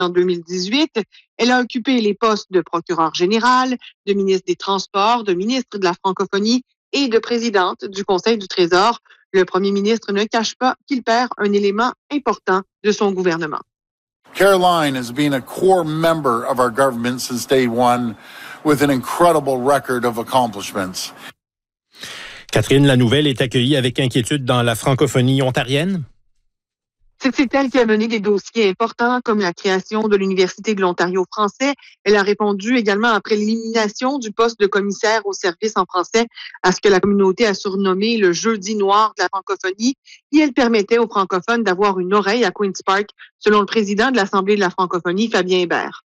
En 2018, elle a occupé les postes de procureur général, de ministre des Transports, de ministre de la Francophonie et de présidente du Conseil du Trésor. Le premier ministre ne cache pas qu'il perd un élément important de son gouvernement. Caroline has been a core member of our government since day one with an incredible record of accomplishments. Catherine, la nouvelle est accueillie avec inquiétude dans la francophonie ontarienne? C'est elle qui a mené des dossiers importants comme la création de l'Université de l'Ontario français. Elle a répondu également après l'élimination du poste de commissaire au service en français à ce que la communauté a surnommé le jeudi noir de la francophonie. Et elle permettait aux francophones d'avoir une oreille à Queen's Park, selon le président de l'Assemblée de la francophonie, Fabien Hébert.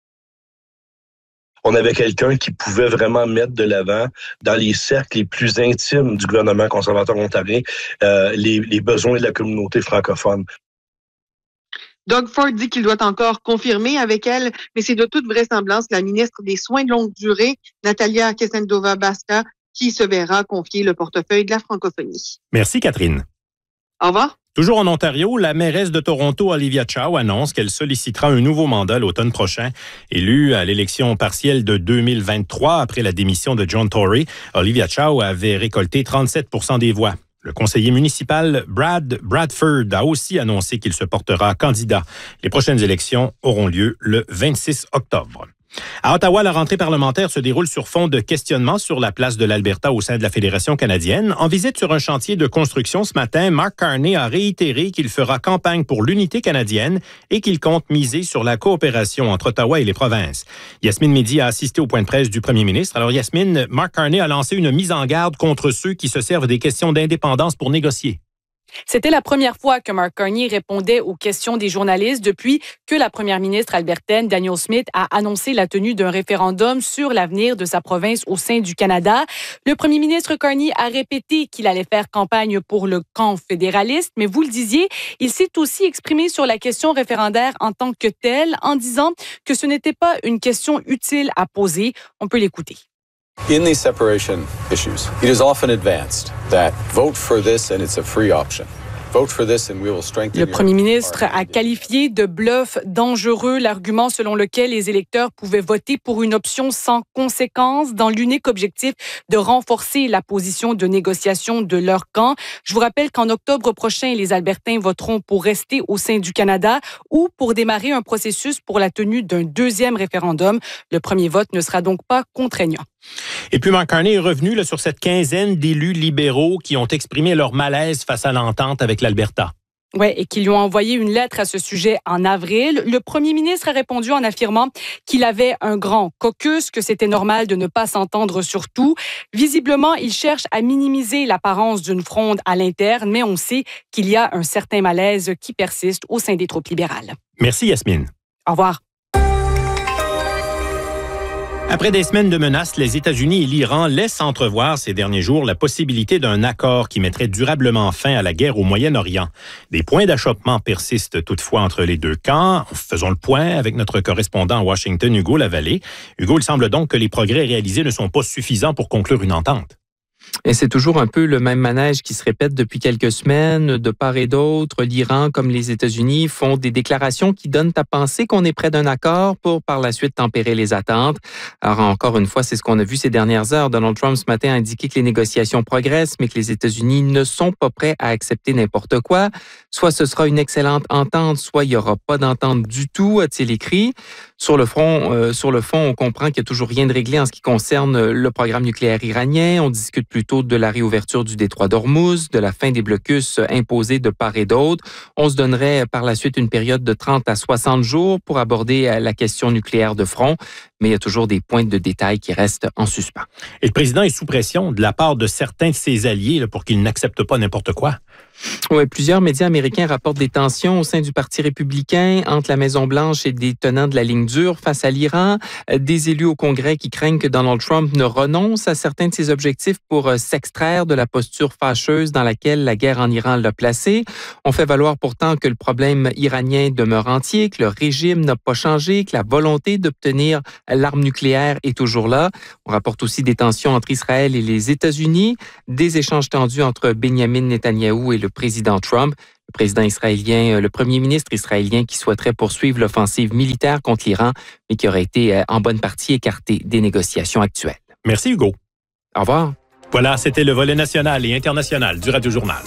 On avait quelqu'un qui pouvait vraiment mettre de l'avant dans les cercles les plus intimes du gouvernement conservateur ontarien les besoins de la communauté francophone. Doug Ford dit qu'il doit encore confirmer avec elle, mais c'est de toute vraisemblance la ministre des Soins de longue durée, Natalia Kesendova-Basta, qui se verra confier le portefeuille de la francophonie. Merci, Catherine. Au revoir. Toujours en Ontario, la mairesse de Toronto, Olivia Chow, annonce qu'elle sollicitera un nouveau mandat l'automne prochain. Élue à l'élection partielle de 2023 après la démission de John Tory, Olivia Chow avait récolté 37 % des voix. Le conseiller municipal Brad Bradford a aussi annoncé qu'il se portera candidat. Les prochaines élections auront lieu le 26 octobre. À Ottawa, la rentrée parlementaire se déroule sur fond de questionnements sur la place de l'Alberta au sein de la Fédération canadienne. En visite sur un chantier de construction ce matin, Mark Carney a réitéré qu'il fera campagne pour l'unité canadienne et qu'il compte miser sur la coopération entre Ottawa et les provinces. Yasmine Mehdi a assisté au point de presse du premier ministre. Alors Yasmine, Mark Carney a lancé une mise en garde contre ceux qui se servent des questions d'indépendance pour négocier. C'était la première fois que Mark Carney répondait aux questions des journalistes depuis que la première ministre albertaine, Danielle Smith, a annoncé la tenue d'un référendum sur l'avenir de sa province au sein du Canada. Le premier ministre Carney a répété qu'il allait faire campagne pour le camp fédéraliste, mais vous le disiez, il s'est aussi exprimé sur la question référendaire en tant que telle, en disant que ce n'était pas une question utile à poser. On peut l'écouter. In these separation issues, it is often advanced that vote for this and it's a free option. Le premier ministre a qualifié de bluff dangereux l'argument selon lequel les électeurs pouvaient voter pour une option sans conséquence dans l'unique objectif de renforcer la position de négociation de leur camp. Je vous rappelle qu'en octobre prochain, les Albertains voteront pour rester au sein du Canada ou pour démarrer un processus pour la tenue d'un deuxième référendum. Le premier vote ne sera donc pas contraignant. Et puis, Mark Carney est revenu sur cette quinzaine d'élus libéraux qui ont exprimé leur malaise face à l'entente avec l'Alberta. Oui, et qui lui ont envoyé une lettre à ce sujet en avril. Le premier ministre a répondu en affirmant qu'il avait un grand caucus, que c'était normal de ne pas s'entendre sur tout. Visiblement, il cherche à minimiser l'apparence d'une fronde à l'interne, mais on sait qu'il y a un certain malaise qui persiste au sein des troupes libérales. Merci, Yasmine. Au revoir. Après des semaines de menaces, les États-Unis et l'Iran laissent entrevoir ces derniers jours la possibilité d'un accord qui mettrait durablement fin à la guerre au Moyen-Orient. Des points d'achoppement persistent toutefois entre les deux camps. Faisons le point avec notre correspondant à Washington, Hugo Lavallée. Hugo, il semble donc que les progrès réalisés ne sont pas suffisants pour conclure une entente. Et c'est toujours un peu le même manège qui se répète depuis quelques semaines. De part et d'autre, l'Iran comme les États-Unis font des déclarations qui donnent à penser qu'on est près d'un accord pour par la suite tempérer les attentes. Alors encore une fois, c'est ce qu'on a vu ces dernières heures. Donald Trump ce matin a indiqué que les négociations progressent, mais que les États-Unis ne sont pas prêts à accepter n'importe quoi. Soit ce sera une excellente entente, soit il n'y aura pas d'entente du tout, a-t-il écrit. Sur le fond, on comprend qu'il n'y a toujours rien de réglé en ce qui concerne le programme nucléaire iranien. On discute plutôt de la réouverture du détroit d'Ormuz, de la fin des blocus imposés de part et d'autre. On se donnerait par la suite une période de 30 à 60 jours pour aborder la question nucléaire de front, mais il y a toujours des points de détail qui restent en suspens. Et le président est sous pression de la part de certains de ses alliés pour qu'il n'accepte pas n'importe quoi. Oui, plusieurs médias américains rapportent des tensions au sein du Parti républicain entre la Maison-Blanche et des tenants de la ligne dure face à l'Iran. Des élus au Congrès qui craignent que Donald Trump ne renonce à certains de ses objectifs pour s'extraire de la posture fâcheuse dans laquelle la guerre en Iran l'a placé. On fait valoir pourtant que le problème iranien demeure entier, que le régime n'a pas changé, que la volonté d'obtenir l'arme nucléaire est toujours là. On rapporte aussi des tensions entre Israël et les États-Unis, des échanges tendus entre Benjamin Netanyahou et le président Trump. Le premier ministre israélien qui souhaiterait poursuivre l'offensive militaire contre l'Iran, mais qui aurait été en bonne partie écarté des négociations actuelles. Merci, Hugo. Au revoir. Voilà, c'était le volet national et international du Radio-Journal.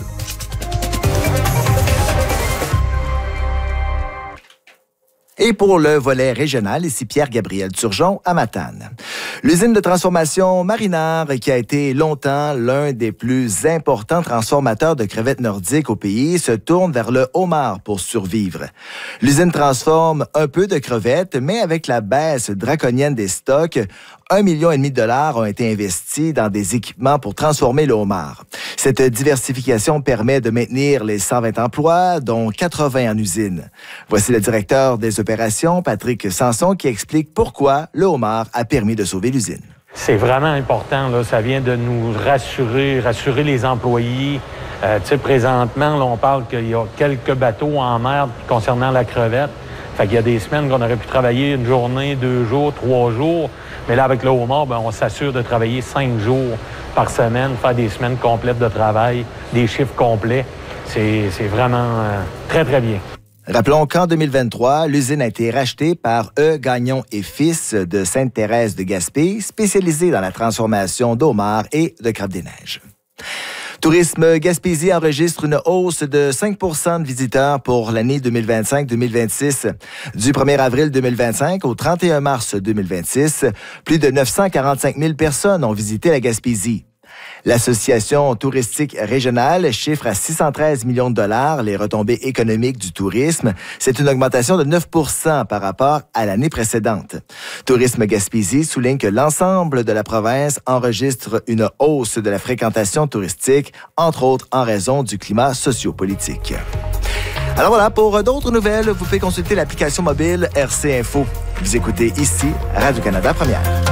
Et pour le volet régional, ici Pierre-Gabriel Turgeon à Matane. L'usine de transformation Marinard, qui a été longtemps l'un des plus importants transformateurs de crevettes nordiques au pays, se tourne vers le homard pour survivre. L'usine transforme un peu de crevettes, mais avec la baisse draconienne des stocks, 1,5 million de dollars ont été investis dans des équipements pour transformer le homard. Cette diversification permet de maintenir les 120 emplois, dont 80 en usine. Voici le directeur des opérations, Patrick Sanson, qui explique pourquoi le homard a permis de sauver l'usine. C'est vraiment important, là. Ça vient de nous rassurer les employés. Présentement, là, on parle qu'il y a quelques bateaux en mer concernant la crevette. Fait qu'il y a des semaines qu'on aurait pu travailler une journée, 2 jours, 3 jours. Mais là, avec le homard, on s'assure de travailler 5 jours par semaine, faire des semaines complètes de travail, des chiffres complets. C'est vraiment très, très bien. Rappelons qu'en 2023, l'usine a été rachetée par E. Gagnon et Fils de Sainte-Thérèse de Gaspé, spécialisée dans la transformation d'homards et de crabes-des-neiges. Tourisme Gaspésie enregistre une hausse de 5 % de visiteurs pour l'année 2025-2026. Du 1er avril 2025 au 31 mars 2026, plus de 945 000 personnes ont visité la Gaspésie. L'Association touristique régionale chiffre à 613 millions de dollars les retombées économiques du tourisme. C'est une augmentation de 9 % par rapport à l'année précédente. Tourisme Gaspésie souligne que l'ensemble de la province enregistre une hausse de la fréquentation touristique, entre autres en raison du climat sociopolitique. Alors voilà, pour d'autres nouvelles, vous pouvez consulter l'application mobile RC Info. Vous écoutez ici Radio-Canada Première.